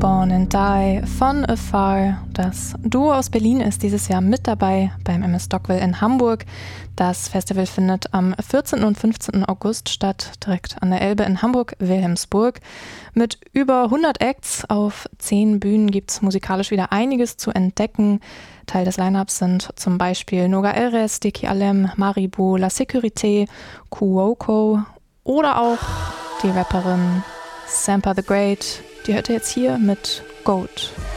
Born and Die von Afar. Das Duo aus Berlin ist dieses Jahr mit dabei beim MS Stockwell in Hamburg. Das Festival findet am 14. und 15. August statt, direkt an der Elbe in Hamburg-Wilhelmsburg. Mit über 100 Acts auf 10 Bühnen gibt es musikalisch wieder einiges zu entdecken. Teil des Line-Ups sind zum Beispiel Noga Erez, Deki Alem, Maribu, La Sécurité, Kuoko oder auch die Rapperin Sampa the Great. Die hört ihr jetzt hier mit Goat.